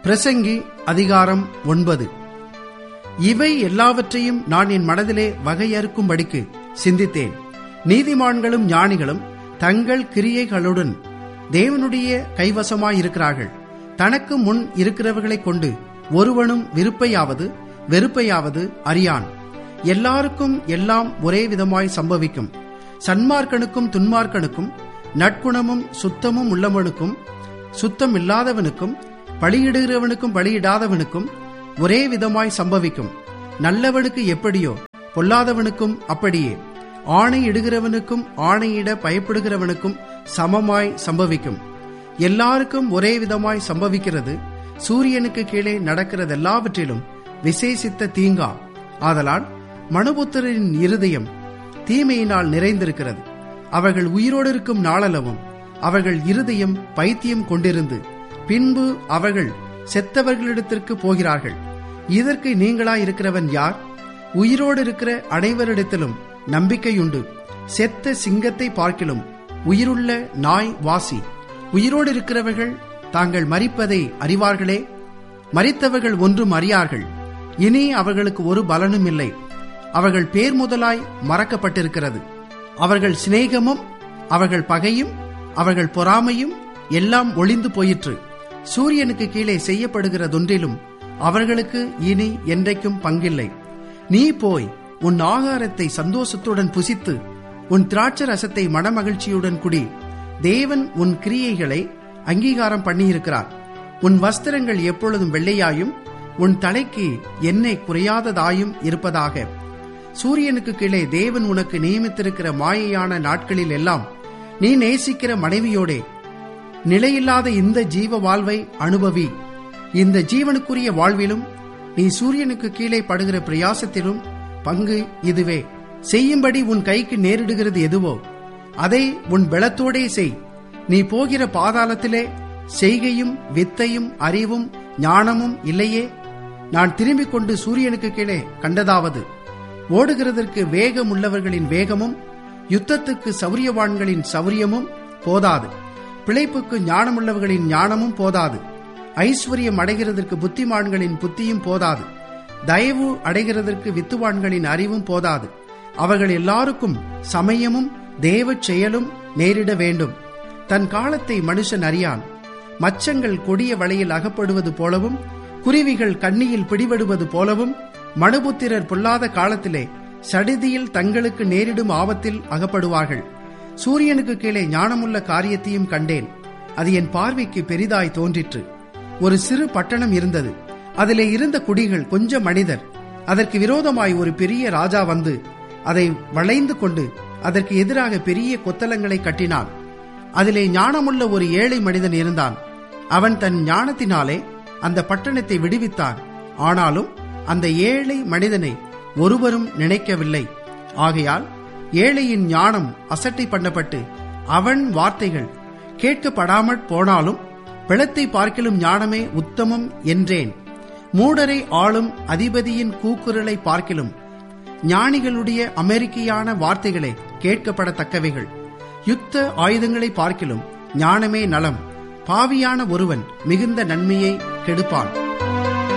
பிரசங்கி அதிகாரம் 9. இவை எல்லாவற்றையும் நான் என் மனதிலே வகையறுக்கும்படிக்கு சிந்தித்தேன். நீதிமான்களும் ஞானிகளும் தங்கள் கிரியைகளுடன் தேவனுடைய கைவசமாயிருக்கிறார்கள். தனக்கு முன் இருக்கிறவர்களைக் கொண்டு ஒருவனும் விருப்பையாவது வெறுப்பையாவது அறியான். எல்லாருக்கும் எல்லாம் ஒரே விதமாய் சம்பவிக்கும். சன்மார்க்கனுக்கும் துன்மார்க்கனுக்கும், நற்குணமும் சுத்தமும் உள்ளவனுக்கும் சுத்தம் இல்லாதவனுக்கும், பலியிடுகிறவனுக்கும் பலியிடாதவனுக்கும் ஒரே விதமாய் சம்பவிக்கும். நல்லவனுக்கு எப்படியோ பொல்லாதவனுக்கும் அப்படியே. ஆணையிடுகிறவனுக்கும் ஆணையிட பயப்படுகிறவனுக்கும் சமமாய் சம்பவிக்கும். எல்லாருக்கும் ஒரே விதமாய் சம்பவிக்கிறது. சூரியனுக்கு கீழே நடக்கிறதெல்லாவற்றிலும் விசேஷித்த தீங்கா. ஆதலால் மனுபுத்திரரின் இருதயம் தீமையினால் நிறைந்திருக்கிறது. அவர்கள் உயிரோடு இருக்கும் நாளளவும் அவர்கள் இருதயம் பைத்தியம் கொண்டிருந்து பின்பு அவர்கள் செத்தவர்களிடத்திற்கு போகிறார்கள். இதற்கு நீங்களாயிருக்கிறவன் யார்? உயிரோடு இருக்கிற அனைவரிடத்திலும் நம்பிக்கையுண்டு. செத்த சிங்கத்தை பார்க்கிலும் உயிருள்ள நாய் வாசி. உயிரோடு இருக்கிறவர்கள் தாங்கள் மரிப்பதை அறிவார்களே. மரித்தவர்கள் ஒன்றும் அறியார்கள். இனி அவர்களுக்கு ஒரு பலனும் இல்லை. அவர்கள் பேர் முதலாய் மறக்கப்பட்டிருக்கிறது. அவர்கள் சிநேகமும் அவர்கள் பகையும் அவர்கள் பொறாமையும் எல்லாம் ஒளிந்து போயிற்று. சூரியனுக்கு கீழே செய்யப்படுகிறதொன்றிலும் அவர்களுக்கு இனி என்றைக்கும் பங்கில்லை. நீ போய் உன் ஆகாரத்தை சந்தோஷத்துடன் புசித்து உன் திராட்சை ரசத்தை மனமகிழ்ச்சியுடன் குடி. தேவன் உன் கிரியைகளை அங்கீகாரம் பண்ணியிருக்கிறார். உன் வஸ்திரங்கள் எப்பொழுதும் வெள்ளையாயும் உன் தலைக்கு எண்ணெய் குறையாததாயும் இருப்பதாக. சூரியனுக்கு கீழே தேவன் உனக்கு நியமித்திருக்கிற மாயையான நாட்களில் எல்லாம் நீ நேசிக்கிற மனைவியோடே நிலையில்லாத இந்த ஜீவ வாழ்வை அனுபவி. இந்த ஜீவனுக்குரிய வாழ்விலும் நீ சூரியனுக்கு கீழே படுகிற பிரயாசத்திலும் பங்கு இதுவே. செய்யும்படி உன் கைக்கு நேரிடுகிறது எதுவோ அதை உன் பலத்தோடே செய். நீ போகிற பாதாளத்திலே செய்கையும் வித்தையும் அறிவும் ஞானமும் இல்லையே. நான் திரும்பிக் கொண்டு சூரியனுக்கு கீழே கண்டதாவது, ஓடுகிறதற்கு வேகம் உள்ளவர்களின் வேகமும் யுத்தத்துக்கு சௌரியவான்களின் சௌரியமும் போதாது. பிழைப்புக்கு ஞானமுள்ளவர்களின் ஞானமும் போதாது. ஐஸ்வர்யம் அடைகிறதற்கு புத்திமான்களின் புத்தியும் போதாது. தயவு அடைகிறதற்கு வித்துவான்களின் அறிவும் போதாது. அவர்கள் எல்லாருக்கும் சமயமும் தேவ செயலும் நேரிட வேண்டும். தன் காலத்தை மனுஷன் அறியான். மச்சங்கள் கொடிய வலையில் அகப்படுவது போலவும் குருவிகள் கண்ணியில் பிடிபடுவது போலவும் மனுபுத்திரர் பொல்லாத காலத்திலே சடிதியில் தங்களுக்கு நேரிடும் ஆபத்தில் அகப்படுவார்கள். சூரியனுக்கு கீழே ஞானமுள்ள காரியத்தையும் கண்டேன். அது என் பார்வைக்கு பெரிதாய் தோன்றிற்று. ஒரு சிறு பட்டணம் இருந்தது. அதிலே இருந்த குடிகள் கொஞ்சம் மனிதர். அதற்கு விரோதமாய் ஒரு பெரிய ராஜா வந்து அதை வளைந்து கொண்டு அதற்கு எதிராக பெரிய கொத்தளங்களை கட்டினான். அதிலே ஞானமுள்ள ஒரு ஏழை மனிதன் இருந்தான். அவன் தன் ஞானத்தினாலே அந்த பட்டணத்தை விடுவித்தான். ஆனாலும் அந்த ஏழை மனிதனை ஒருவரும் நினைக்கவில்லை. ஆகையால் ஏழையின் ஞானம் அசட்டை பண்ணப்பட்டு அவன் வார்த்தைகள் கேட்கப்படாமற் போனாலும் பிளத்தை பார்க்கிலும் ஞானமே உத்தமம் என்றேன். மூடரை ஆளும் அதிபதியின் கூக்குரலை பார்க்கிலும் ஞானிகளுடைய அமெரிக்கையான வார்த்தைகளே கேட்கப்படத்தக்கவைகள். யுத்த ஆயுதங்களை பார்க்கிலும் ஞானமே நலம். பாவியான ஒருவன் மிகுந்த நன்மையை கெடுப்பான்.